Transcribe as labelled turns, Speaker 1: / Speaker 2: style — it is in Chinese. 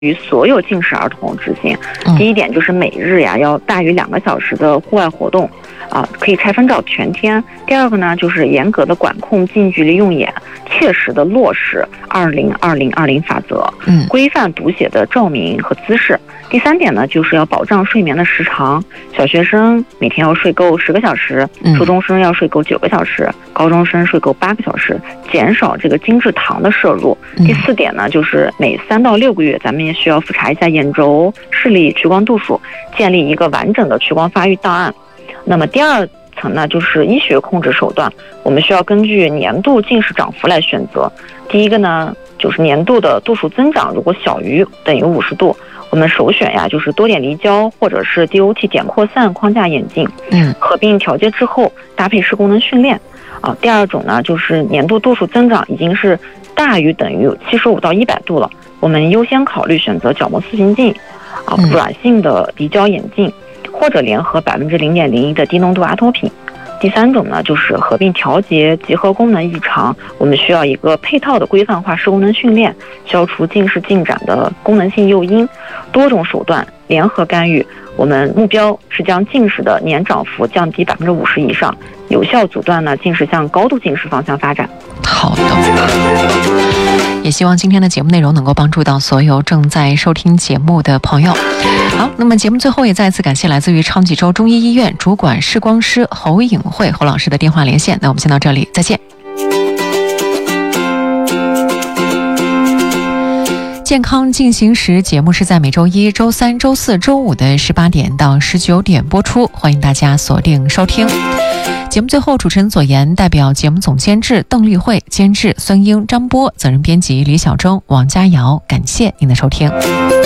Speaker 1: 于所有近视儿童执行。第一点就是每日要大于2个小时的户外活动，可以拆分照全天。第二个呢，就是严格的管控近距离用眼，切实的落实20-20-20法则，规范读写的照明和姿势。第三点呢，就是要保障睡眠的时长，小学生每天要睡够10个小时，初中生要睡够9个小时，高中生睡够8个小时，减少这个精制糖的摄入。第四点呢，就是每3到6个月，咱们也需要复查一下眼轴、视力、屈光度数，建立一个完整的屈光发育档案。那么第二层呢，就是医学控制手段，我们需要根据年度近视涨幅来选择。第一个呢，就是年度的度数增长如果小于等于50度，我们首选就是多点离焦或者是 DOT 点扩散框架眼镜，合并调节之后搭配视功能训练。第二种呢，就是年度度数增长已经是大于等于75到100度了，我们优先考虑选择角膜四行镜，软性的离焦眼镜，或者联合0.01%的低浓度阿托品。第三种呢，就是合并调节结合功能异常，我们需要一个配套的规范化视功能训练，消除近视进展的功能性诱因。多种手段联合干预，我们目标是将近视的年涨幅降低50%以上，有效阻断近视向高度近视方向发展。
Speaker 2: 好的，也希望今天的节目内容能够帮助到所有正在收听节目的朋友。好，那么节目最后也再次感谢来自于昌吉州中医医院主管视光师侯颖慧侯老师的电话连线。那我们先到这里，再见。健康进行时节目是在每周一、周三、周四、周五的18点到19点播出，欢迎大家锁定收听。节目最后，主持人左岩代表节目总监制邓丽慧、监制孙英、张波，责任编辑李小征、王佳瑶，感谢您的收听。